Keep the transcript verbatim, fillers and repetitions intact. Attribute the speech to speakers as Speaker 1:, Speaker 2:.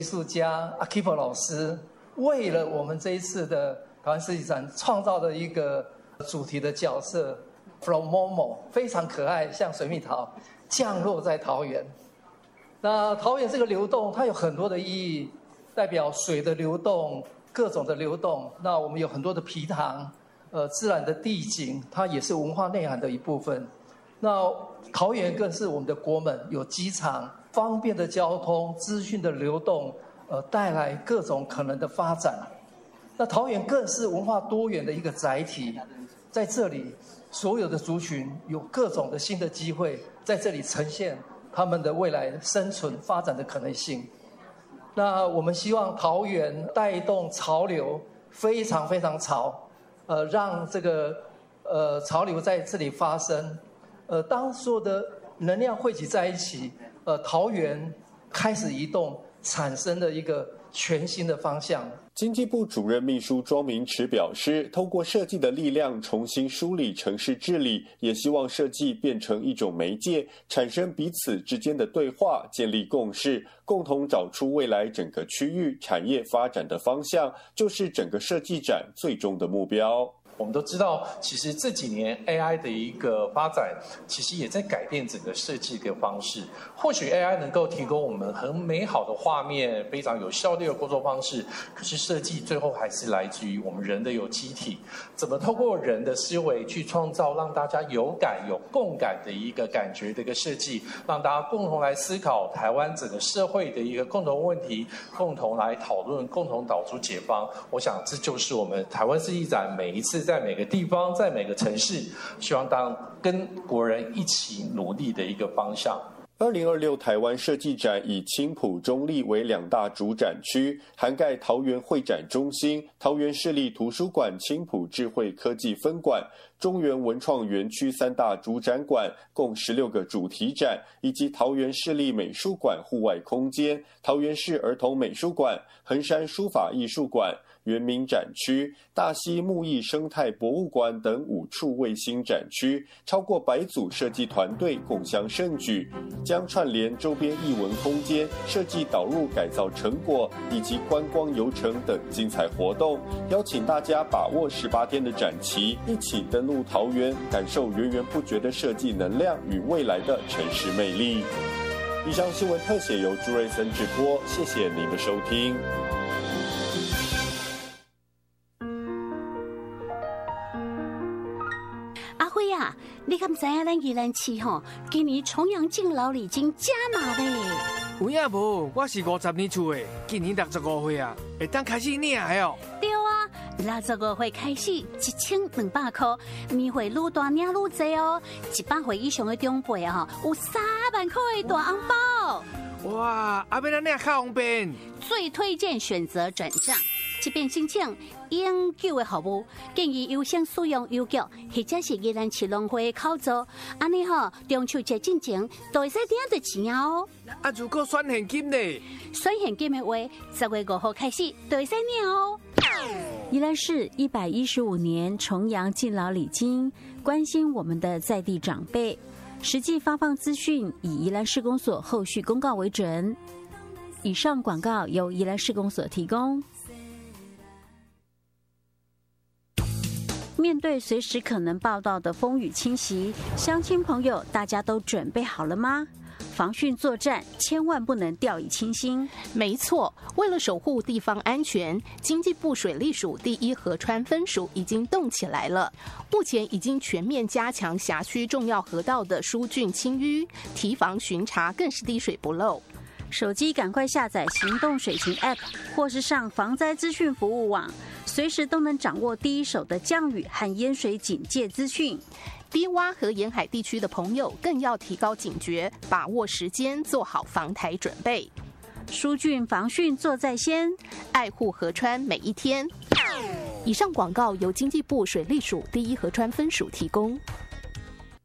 Speaker 1: 艺术家阿 Kipo 老师为了我们这一次的台湾设计展创造的一个主题的角色 From Momo， 非常可爱，像水蜜桃降落在桃园。那桃园这个流动，它有很多的意义，代表水的流动，各种的流动。那我们有很多的皮塘，呃，自然的地景，它也是文化内涵的一部分。那桃园更是我们的国门，有机场。方便的交通、资讯的流动，呃，带来各种可能的发展。那桃园更是文化多元的一个载体，在这里，所有的族群有各种的新的机会，在这里呈现他们的未来生存发展的可能性。那我们希望桃园带动潮流，非常非常潮，呃，让这个呃潮流在这里发生。呃，当所有的能量汇集在一起。呃，桃园开始移动，产生了一个全新的方向。
Speaker 2: 经济部主任秘书庄明池表示，透过设计的力量重新梳理城市治理，也希望设计变成一种媒介，产生彼此之间的对话，建立共识，共同找出未来整个区域产业发展的方向，就是整个设计展最终的目标。
Speaker 3: 我们都知道，其实这几年 A I 的一个发展，其实也在改变整个设计的方式。或许 A I 能够提供我们很美好的画面，非常有效率的工作方式，可是设计最后还是来自于我们人的有机体，怎么透过人的思维去创造让大家有感、有共感的一个感觉的一个设计，让大家共同来思考台湾整个社会的一个共同问题，共同来讨论，共同找出解方。我想这就是我们台湾设计展每一次在每个地方，在每个城市，希望当跟国人一起努力的一个方向。
Speaker 2: 二零二六台湾设计展以青埔中立为两大主展区，涵盖桃园会展中心、桃园市立图书馆青埔智慧科技分馆、中原文创园区三大主展馆，共十六个主题展，以及桃园市立美术馆户外空间、桃园市儿童美术馆、横山书法艺术馆、原民展区、大溪木艺生态博物馆等五处卫星展区，超过百组设计团队共襄盛举，将串联周边艺文空间、设计导入改造成果以及观光游程等精彩活动，邀请大家把握十八天的展期，一起登陆桃园，感受源源不绝的设计能量与未来的城市魅力。以上新闻特写由朱瑞森直播，谢谢您的收听。
Speaker 4: 你敢知影咱宜兰市吼，今年重阳敬老礼金加码嘞？
Speaker 5: 有影无？我是五十年厝的，今年六十五岁啊，会当开始领的哦。
Speaker 4: 对啊，六十五岁开始一千两百块，年会愈大领愈济哦。一百岁以上的长辈啊，有三万块的大红包。
Speaker 5: 哇，阿要咱领较方便。
Speaker 4: 最推荐选择转账。即便申请永久的服务，建议优先使用邮局或者是宜兰市农会的口座，安尼吼中秋节进前都会使领到钱哦。
Speaker 5: 啊，如果选现金呢？
Speaker 4: 选现金的话，十月五号开始都会使领哦。
Speaker 6: 宜兰市一百一十五年重阳敬老礼金，关心我们的在地长辈，实际发放资讯以宜兰市公所后续公告为准。以上广告由宜兰市公所提供。面对随时可能报道的风雨侵袭，乡亲朋友，大家都准备好了吗？防汛作战千万不能掉以轻心。
Speaker 7: 没错，为了守护地方安全，经济部水利署第一河川分署已经动起来了。目前已经全面加强辖区重要河道的疏浚清淤，提防巡查更是滴水不漏。
Speaker 6: 手机赶快下载行动水情 App， 或是上防灾资讯服务网，随时都能掌握第一手的降雨和淹水警戒资讯。
Speaker 7: 低洼和沿海地区的朋友更要提高警觉，把握时间，做好防台准备。
Speaker 6: 疏浚防汛做在先，
Speaker 7: 爱护河川每一天。以上广告由经济部水利署第一河川分署提供。